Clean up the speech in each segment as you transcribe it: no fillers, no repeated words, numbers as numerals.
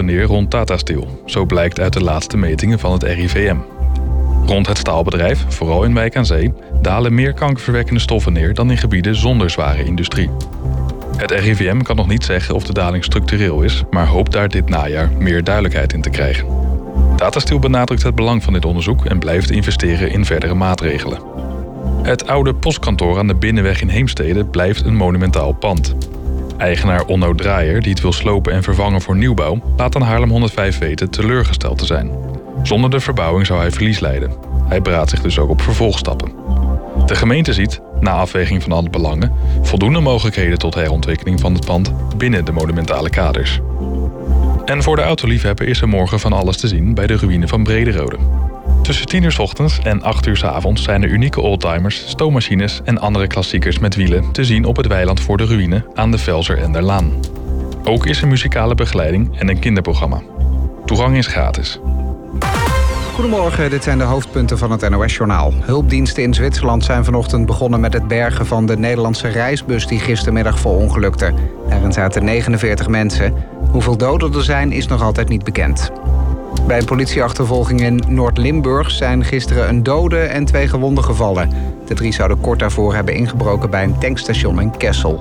neer rond Tata Steel. Zo blijkt uit de laatste metingen van het RIVM. Rond het staalbedrijf, vooral in Wijk aan Zee, dalen meer kankerverwekkende stoffen neer dan in gebieden zonder zware industrie. Het RIVM kan nog niet zeggen of de daling structureel is, maar hoopt daar dit najaar meer duidelijkheid in te krijgen. Tata Steel benadrukt het belang van dit onderzoek en blijft investeren in verdere maatregelen. Het oude postkantoor aan de Binnenweg in Heemstede blijft een monumentaal pand. Eigenaar Onno Draaier, die het wil slopen en vervangen voor nieuwbouw, laat aan Haarlem 105 weten teleurgesteld te zijn. Zonder de verbouwing zou hij verlies lijden. Hij beraadt zich dus ook op vervolgstappen. De gemeente ziet, na afweging van alle belangen, voldoende mogelijkheden tot herontwikkeling van het pand binnen de monumentale kaders. En voor de autoliefhebber is er morgen van alles te zien bij de ruïne van Brederode. Tussen 10 uur 's ochtends en 8 uur 's avonds zijn er unieke oldtimers, stoommachines en andere klassiekers met wielen te zien op het weiland voor de ruïne aan de Velser en der Laan. Ook is er muzikale begeleiding en een kinderprogramma. Toegang is gratis. Goedemorgen, dit zijn de hoofdpunten van het NOS-journaal. Hulpdiensten in Zwitserland zijn vanochtend begonnen met het bergen van de Nederlandse reisbus die gistermiddag verongelukte. Daarin zaten 49 mensen. Hoeveel doden er zijn is nog altijd niet bekend. Bij een politieachtervolging in Noord-Limburg zijn gisteren een dode en 2 gewonden gevallen. De 3 zouden kort daarvoor hebben ingebroken bij een tankstation in Kessel.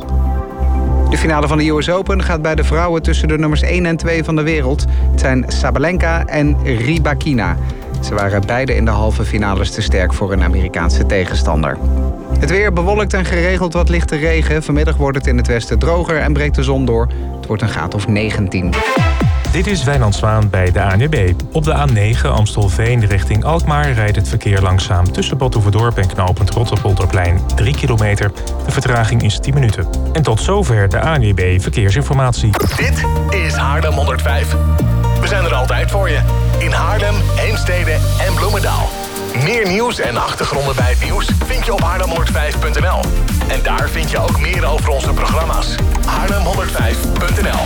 De finale van de US Open gaat bij de vrouwen tussen de nummers 1 en 2 van de wereld. Het zijn Sabalenka en Rybakina. Ze waren beide in de halve finales te sterk voor een Amerikaanse tegenstander. Het weer bewolkt en geregeld wat lichte regen. Vanmiddag wordt het in het westen droger en breekt de zon door. Het wordt een graad of 19. Dit is Wijnand Zwaan bij de ANWB. Op de A9 Amstelveen richting Alkmaar rijdt het verkeer langzaam tussen Bad Oeverdorp en knooppunt Rotterpolderplein 3 kilometer. De vertraging is 10 minuten. En tot zover de ANWB Verkeersinformatie. Dit is Haarlem 105. We zijn er altijd voor je. In Haarlem, Heemstede en Bloemendaal. Meer nieuws en achtergronden bij het nieuws vind je op haarlem105.nl. En daar vind je ook meer over onze programma's. haarlem105.nl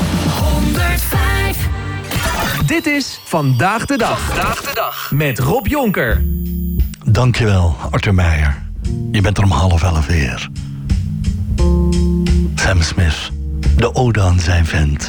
105. Dit is Vandaag de Dag. Vandaag de Dag. Met Rob Jonker. Dankjewel, Arthur Meijer. Je bent er om 10:30 weer. Sam Smith, de ode aan zijn vent.